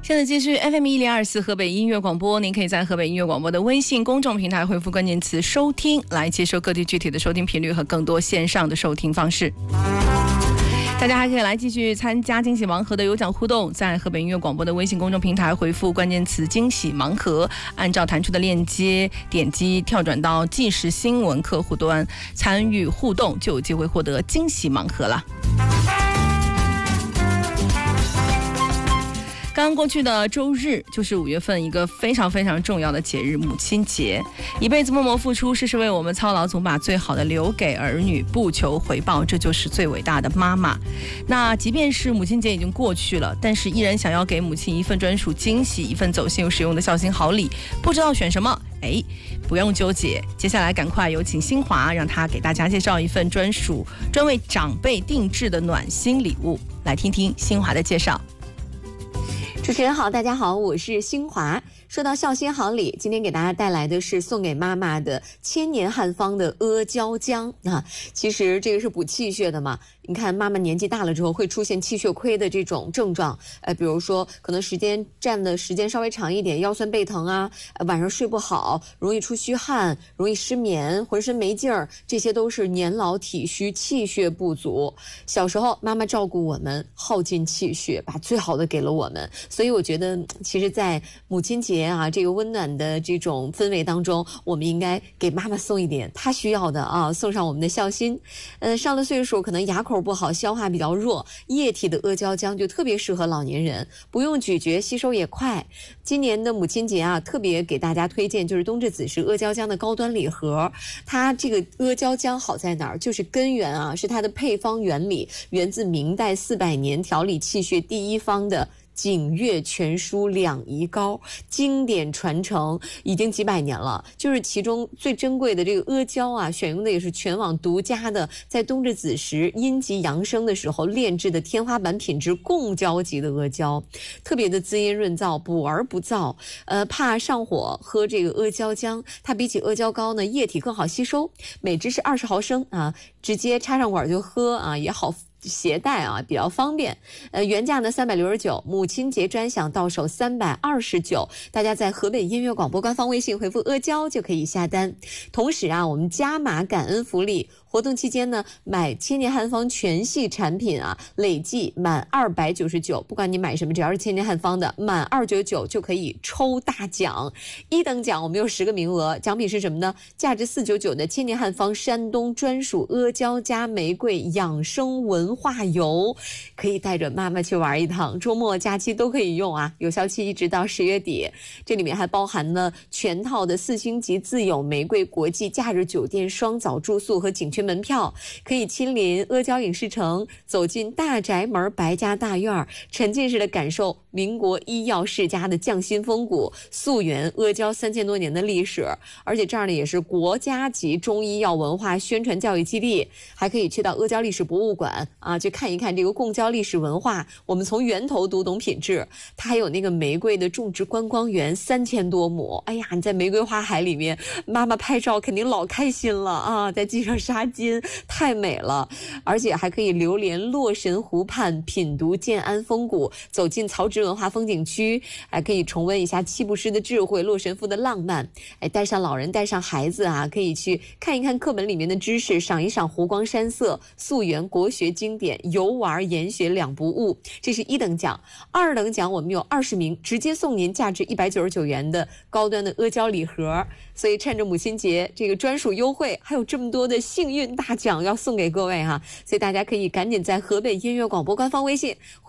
现在继续 FM1024河北音乐广播，您可以在河北音乐广播的微信公众平台回复关键词收听，来接收各地具体的收听频率和更多线上的收听方式。大家还可以来继续参加惊喜盲盒的有奖互动，在河北音乐广播的微信公众平台回复关键词惊喜盲盒，按照弹出的链接点击跳转到即时新闻客户端参与互动，就有机会获得惊喜盲盒了。刚刚过去的周日就是5月份一个非常非常重要的节日——母亲节。一辈子默默付出，事事为我们操劳，总把最好的留给儿女，不求回报，这就是最伟大的妈妈。那即便是母亲节已经过去了，但是依然想要给母亲一份专属惊喜，一份走心又实用的孝心好礼，不知道选什么？不用纠结，接下来赶快有请新华，让他给大家介绍一份专为长辈定制的暖心礼物。来听听新华的介绍。 主持人好，大家好，我是新华。说到孝心好礼，今天给大家带来的是送给妈妈的千年汉方的阿胶浆啊。其实这个是补气血的嘛。你看妈妈年纪大了之后会出现气血亏的这种症状，比如说可能站的时间稍微长一点，腰酸背疼啊，晚上睡不好，容易出虚汗，容易失眠，浑身没劲儿，这些都是年老体虚，气血不足。小时候妈妈照顾我们，耗尽气血，把最好的给了我们，所以我觉得其实在母亲节啊这个温暖的这种氛围当中，我们应该给妈妈送一点她需要的啊，送上我们的孝心。上了岁数可能牙口不好，消化比较弱，液体的阿胶浆就特别适合老年人，不用咀嚼，吸收也快。今年的母亲节啊，特别给大家推荐就是冬至子时阿胶浆的高端礼盒。它这个阿胶浆好在哪儿？就是根源啊，是它的配方原理源自明代400年调理气血第一方的景岳全书两仪膏，经典传承已经几百年了。就是其中最珍贵的这个阿胶啊，选用的也是全网独家的，在冬至子时阴极阳生的时候炼制的天花板品质贡胶级的阿胶，特别的滋阴润燥，补而不燥。怕上火，喝这个阿胶浆，它比起阿胶膏呢液体更好吸收，每支是20毫升啊，直接插上管就喝啊，也好携带啊，比较方便。原价呢369，母亲节专享到手329。大家在河北音乐广播官方微信回复阿胶就可以下单。同时啊，我们加码感恩福利。活动期间呢，买千年汉方全系产品啊，累计满299，不管你买什么，只要是千年汉方的，满299就可以抽大奖。1等奖我们有10个名额，奖品是什么呢？价值499的千年汉方山东专属阿胶加玫瑰养生文化游，可以带着妈妈去玩一趟，周末假期都可以用啊，有效期一直到10月底。这里面还包含了全套的4星级自有玫瑰国际假日酒店双早住宿和景区门票，可以亲临阿胶影视城，走进大宅门白家大院，沉浸式的感受民国医药世家的匠心风骨，溯源阿胶3000多年的历史。而且这儿呢也是国家级中医药文化宣传教育基地，还可以去到阿胶历史博物馆啊，去看一看这个贡胶历史文化，我们从源头读懂品质。它还有那个玫瑰的种植观光园3000多亩，哎呀，你在玫瑰花海里面，妈妈拍照肯定老开心了啊，再系上纱巾，太美了。而且还可以流连洛神湖畔，品读建安风骨，走进曹植文化风景区，还可以重温一下七步诗的智慧，洛神赋的浪漫。带上老人带上孩子啊，可以去看一看课本里面的知识，赏一赏湖光山色，溯源国学经典，游玩研学两不误。这是1等奖。2等奖我们有20名，直接送您价值199元的高端的阿胶礼盒。所以趁着母亲节这个专属优惠，还有这么多的幸运大奖要送给各位哈，所以大家可以赶紧在河北音乐广播官方微信